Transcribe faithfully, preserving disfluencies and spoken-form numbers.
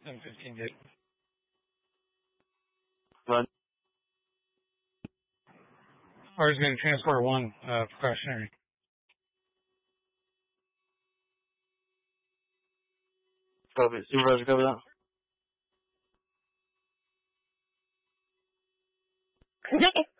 seven fifteen gig. Run. Ours being transport one, uh, precautionary. Copy. Supervisor, copy that.